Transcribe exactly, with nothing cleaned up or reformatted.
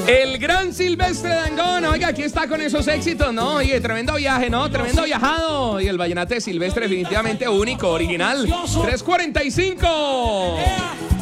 El gran Silvestre Dangond, oiga, aquí está con esos éxitos, ¿no? Oye, tremendo viaje, ¿no? Tremendo viajado. Y el vallenato de Silvestre definitivamente único, original. tres cuarenta y cinco.